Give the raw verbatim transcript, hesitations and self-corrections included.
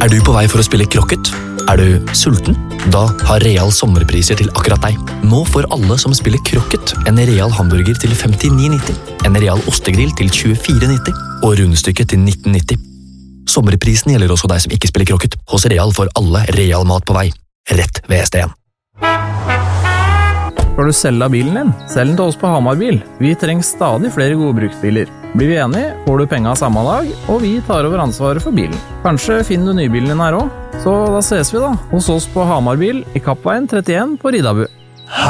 Er du på vei for å spille krokket? Er du sulten? Da har Real sommerpriser til akkurat deg. Nå får alle som spiller krokket en Real hamburger til femtini nitti, en Real ostegrill til tjuefire nitti og rundstykket til nitten nitti. Sommerprisen gjelder også deg som ikke spiller krokket. Hos Real får alle Real mat på vei. Rett ved S D en. Skal du selge bilen din? Selg den til oss på Hamar Bil. Vi trenger stadig flere gode bruksbiler. Blir vi enige, får du penga samme dag, og vi tar over ansvaret for bilen. Kanskje finner du nybilen din her også? Så da ses vi da, hos oss på Hamar Bil i Kappveien trettien på Ridabu.